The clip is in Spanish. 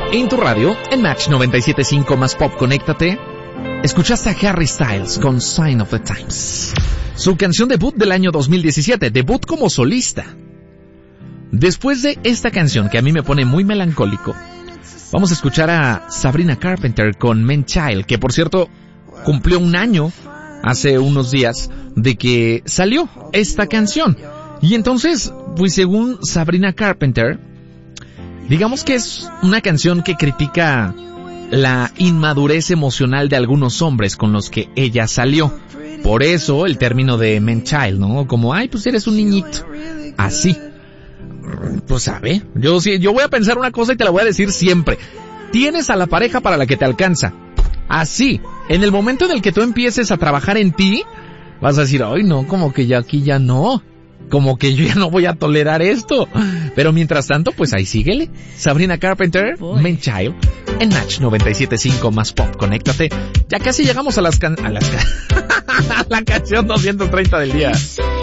En tu radio, en Match 97.5 más Pop, conéctate. Escuchaste a Harry Styles con Sign of the Times. Su canción debut del año 2017, debut como solista. Después de esta canción que a mí me pone muy melancólico, vamos a escuchar a Sabrina Carpenter con Man Child, que por cierto cumplió un año hace unos días de que salió esta canción. Y entonces, pues según Sabrina Carpenter, digamos que es una canción que critica la inmadurez emocional de algunos hombres con los que ella salió. Por eso el término de man child, ¿no? Como, ay, pues eres un niñito. Así. Pues sabe, yo voy a pensar una cosa y te la voy a decir siempre. Tienes a la pareja para la que te alcanza. Así, en el momento en el que tú empieces a trabajar en ti, vas a decir, ay no, como que ya aquí ya no. Como que yo ya no voy a tolerar esto. Pero mientras tanto, pues ahí síguele. Sabrina Carpenter, Man Child, en Match 97.5 más Pop, conéctate. Ya casi llegamos a la canción 230 del día.